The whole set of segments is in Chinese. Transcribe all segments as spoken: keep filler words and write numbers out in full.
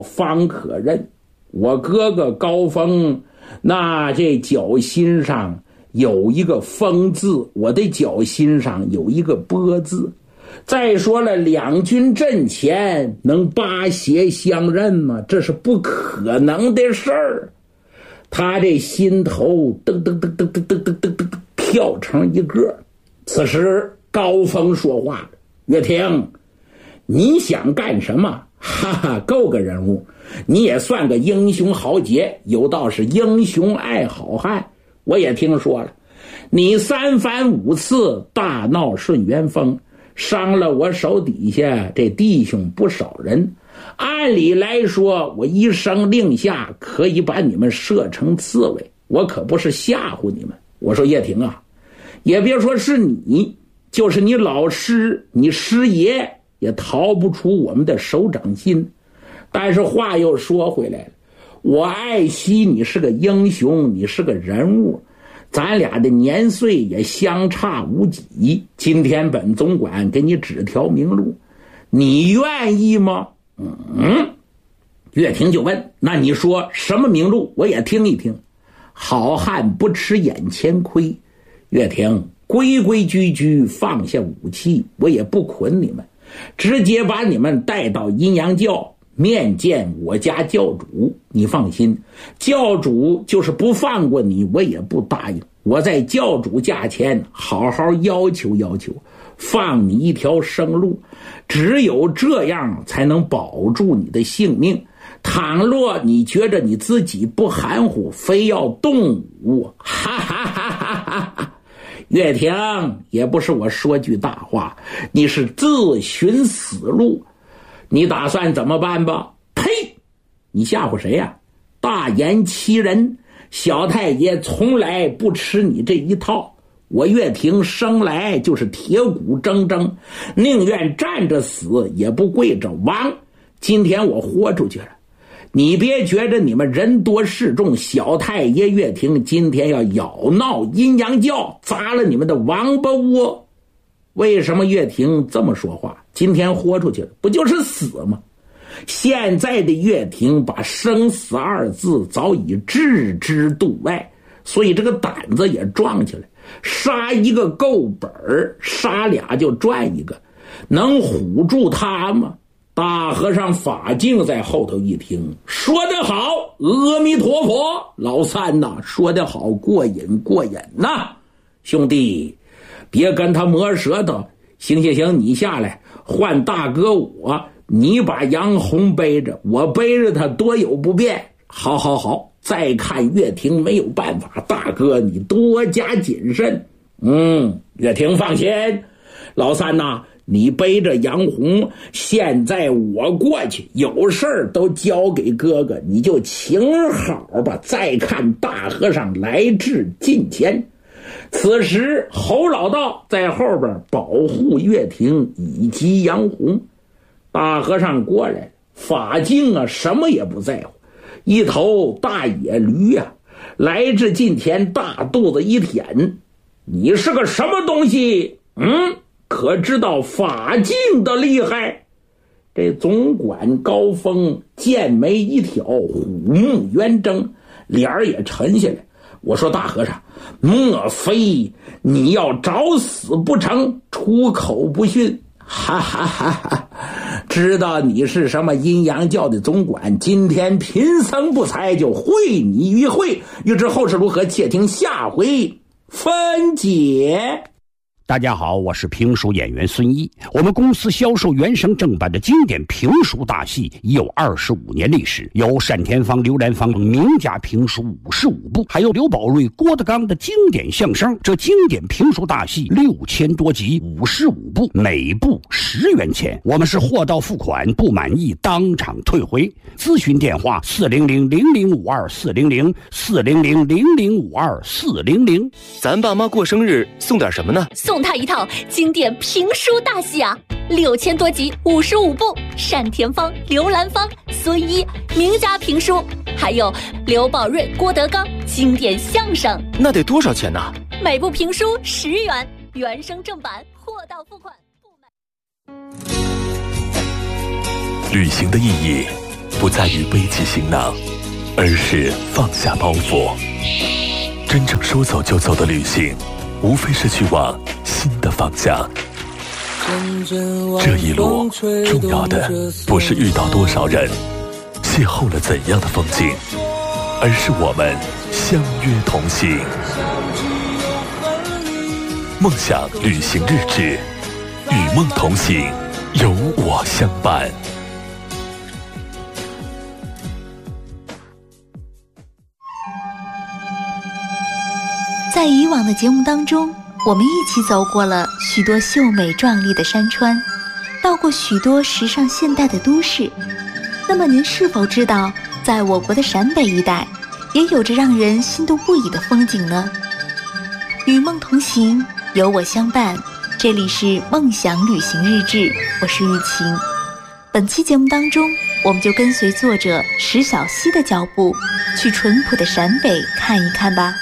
方可认。我哥哥高峰，那这脚心上有一个风字，我的脚心上有一个波字。再说了，两军阵前能拔鞋相认吗？这是不可能的事儿。他这心头噔噔噔噔噔噔噔噔噔跳成一个。此时高峰说话了：“岳霆，你想干什么？哈哈，够个人物，你也算个英雄豪杰，有道是英雄爱好汉。我也听说了，你三番五次大闹顺元峰，伤了我手底下这弟兄不少人。按理来说，我一声令下可以把你们射成刺猬，我可不是吓唬你们。我说岳霆啊，也别说是你，就是你老师，你师爷也逃不出我们的手掌心。但是话又说回来了，我爱惜你是个英雄，你是个人物，咱俩的年岁也相差无几。今天本总管给你指条明路，你愿意吗？嗯，岳霆就问：那你说什么明路？我也听一听。好汉不吃眼前亏，岳霆，规规矩矩放下武器，我也不捆你们，直接把你们带到阴阳教面见我家教主。你放心，教主就是不放过你，我也不答应。我在教主驾前好好要求要求，放你一条生路，只有这样才能保住你的性命。倘若你觉着你自己不含糊，非要动武，哈哈哈哈哈哈！岳霆，也不是我说句大话，你是自寻死路。你打算怎么办吧？呸！你吓唬谁呀？大言欺人！小太爷从来不吃你这一套。我岳霆生来就是铁骨铮铮，宁愿站着死也不跪着亡。今天我豁出去了，你别觉着你们人多势众，小太爷岳霆今天要咬闹阴阳教，砸了你们的王八窝。为什么岳霆这么说话？今天豁出去了，不就是死吗？现在的岳霆把生死二字早已置之度外，所以这个胆子也壮起来，杀一个够本儿，杀俩就赚一个，能唬住他吗？大和尚法镜在后头一听，说得好，阿弥陀佛，老三呐，说得好，过瘾过瘾呐，兄弟，别跟他磨舌头，行行行，你下来换大哥我，你把杨红背着，我背着他多有不便。好好好，再看岳霆没有办法，大哥你多加谨慎。嗯，岳霆放心，老三呐，你背着杨红，现在我过去，有事儿都交给哥哥，你就请好吧。再看大和尚来至近前，此时侯老道在后边保护岳霆以及杨红。大和尚过来了，法镜啊什么也不在乎，一头大野驴啊，来至近前，大肚子一舔，你是个什么东西？嗯，可知道法镜的厉害？这总管高峰剑眉一挑，虎目圆睁，脸儿也沉下来。我说大和尚，莫非你要找死不成？出口不逊。哈哈哈哈！知道你是什么阴阳教的总管，今天贫僧不才就会你一会，欲知后事如何，且听下回分解。 大家好，我是评书演员孙一。我们公司销售原声正版的经典评书大戏已有二十五年历史，有单田芳、刘兰芳名家评书五十五部，还有刘宝瑞、郭德纲的经典相声。这经典评书大戏六千多集，五十五部，每部十元钱。我们是货到付款，不满意当场退回。咨询电话：四零零零零五二四零零四零零零零五二四零零。 咱爸妈过生日送点什么呢？ 送他一套经典评书大戏啊，六千多集，五十五部，单田芳、刘兰芳、孙一名家评书，还有刘宝瑞、郭德纲经典相声。 那得多少钱呢？ 每部评书十元，原声正版，货到付款。 旅行的意义不在于背起行囊，而是放下包袱。真正说走就走的旅行，无非是去往新的方向。这一路重要的不是遇到多少人，邂逅了怎样的风景，而是我们相约同行。梦想旅行日志，与梦同行，有我相伴。 在以往的节目当中，我们一起走过了许多秀美壮丽的山川，到过许多时尚现代的都市。那么您是否知道，在我国的陕北一带，也有着让人心动不已的风景呢？与梦同行，有我相伴，这里是梦想旅行日志，我是玉琴。本期节目当中，我们就跟随作者石小溪的脚步，去淳朴的陕北看一看吧。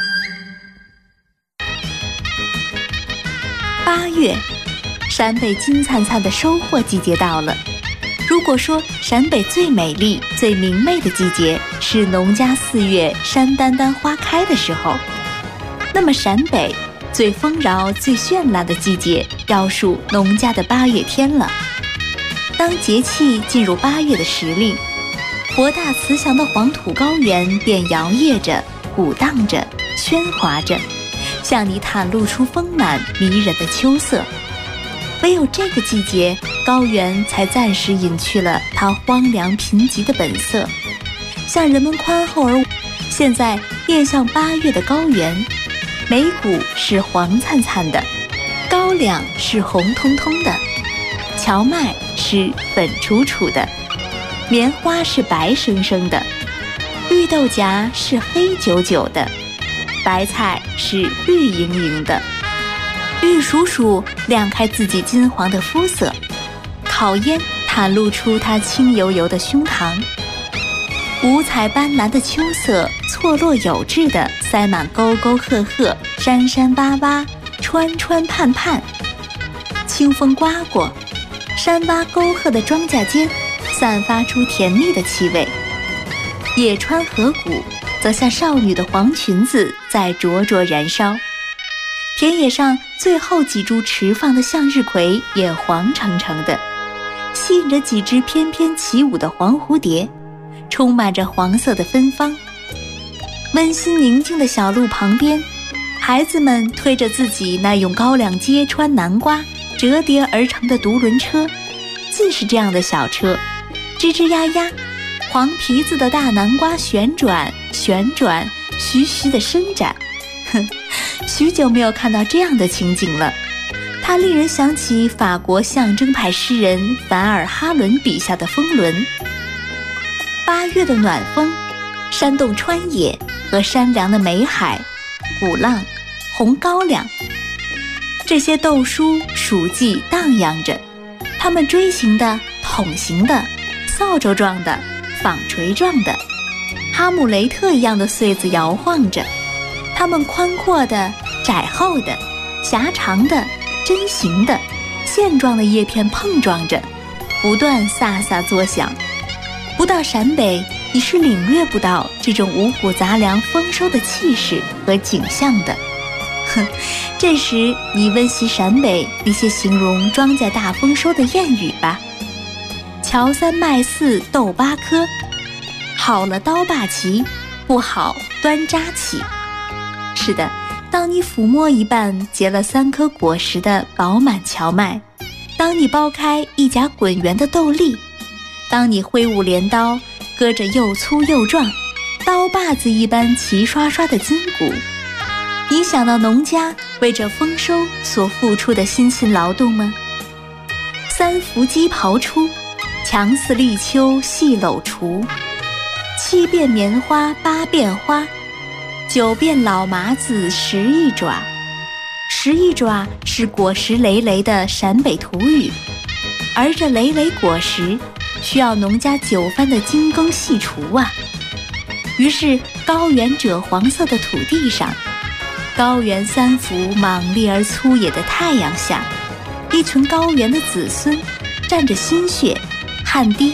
八月，陕北金灿灿的收获季节到了。如果说陕北最美丽、最明媚的季节是农家四月山丹丹花开的时候，那么陕北最丰饶、最绚烂的季节要数农家的八月天了。当节气进入八月的时令，博大慈祥的黄土高原便摇曳着、鼓荡着、喧哗着，向你袒露出丰满迷人的秋色。唯有这个季节，高原才暂时隐去了它荒凉贫瘠的本色，向人们宽厚而现在面向八月的高原，梅谷是黄灿灿的，高粱是红彤彤的，荞麦是粉楚楚的，棉花是白生生的，绿豆荚是黑九九的，白菜是绿莹莹的。玉蜀黍亮开自己金黄的肤色，烤烟袒露出它青油油的胸膛。五彩斑斓的秋色错落有致地塞满沟沟壑壑、山山洼洼、川川畔畔。清风刮过，山洼沟壑的庄稼间散发出甜蜜的气味。野川河谷则像少女的黄裙子在灼灼燃烧。田野上最后几株迟放的向日葵也黄澄澄的，吸引着几只翩翩起舞的黄蝴蝶，充满着黄色的芬芳。温馨宁静的小路旁边，孩子们推着自己那用高粱秸穿南瓜折叠而成的独轮车，尽是这样的小车，吱吱呀呀，黄皮子的大南瓜旋转旋转，徐徐地伸展。哼，许久没有看到这样的情景了，它令人想起法国象征派诗人凡尔哈伦笔下的风轮。八月的暖风煽动川野和山梁的美海、鼓浪、红高粱，这些豆蔬黍稷荡漾着，它们锥形的、筒形的、扫帚状的、纺锤状的，哈姆雷特一样的穗子摇晃着，它们宽阔的、窄厚的、狭长的、针形的、线状的叶片碰撞着，不断飒飒作响。不到陕北，你是领略不到这种五谷杂粮丰收的气势和景象的。哼，这时你温习陕北那些形容庄稼大丰收的谚语吧。乔三麦四豆八颗，好了刀把齐，不好端扎起。是的，当你抚摸一半结了三颗果实的饱满荞麦，当你剥开一夹滚圆的豆粒，当你挥舞镰刀割着又粗又壮、刀把子一般齐刷刷的筋骨，你想到农家为这丰收所付出的辛勤劳动吗？三伏鸡刨出，强似立秋细篓除，七变棉花八变花，九变老麻子十一爪。十一爪是果实累累的陕北土语，而这累累果实需要农家九番的精耕细锄啊。于是高原赭黄色的土地上，高原三伏猛烈而粗野的太阳下，一群高原的子孙蘸着心血汗滴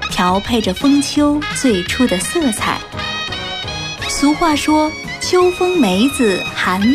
调配着风秋最初的色彩。俗话说，秋风梅子寒